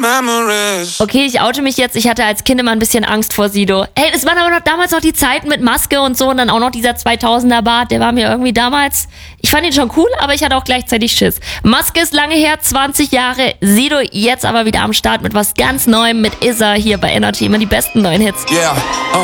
memories. Okay, ich oute mich jetzt. Ich hatte als Kind immer ein bisschen Angst vor Sido. Hey, es waren aber damals noch die Zeiten mit Maske und so und dann auch noch dieser 2000er Bart. Der war mir irgendwie damals... Ich fand ihn schon cool, aber ich hatte auch gleichzeitig Schiss. Maske ist lange her, 20 Jahre. Sido jetzt aber wieder am Start mit was ganz Neuem mit Izza hier bei Energy. Immer die besten neuen Hits. Yeah.